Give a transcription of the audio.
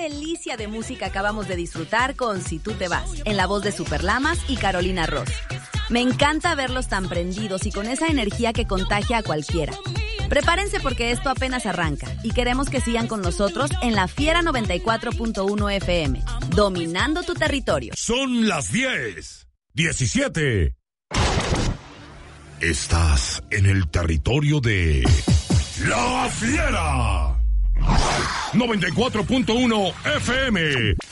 delicia de música acabamos de disfrutar con Si Tú Te Vas, en la voz de Superlamas y Carolina Ross. Me encanta verlos tan prendidos y con esa energía que contagia a cualquiera. Prepárense porque esto apenas arranca y queremos que sigan con nosotros en la Fiera 94.1 FM, dominando tu territorio. Son las 10:17. Estás en el territorio de La Fiera 94.1 FM.